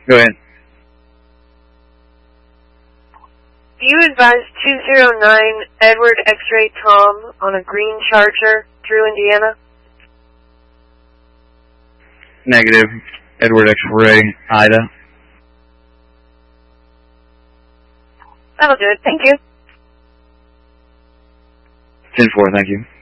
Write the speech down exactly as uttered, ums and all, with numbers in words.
Go ahead. Do you advise two zero nine Edward X-Ray Tom on a green Charger through Indiana? Negative. Edward X-Ray Ida. That'll do it. Thank you. ten four, thank you.